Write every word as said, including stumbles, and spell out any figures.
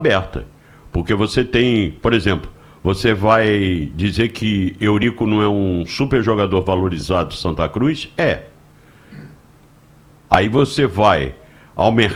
aberta. Porque você tem, por exemplo, você vai dizer que Eurico não é um super jogador valorizado do Santa Cruz? É. Aí você vai ao mercado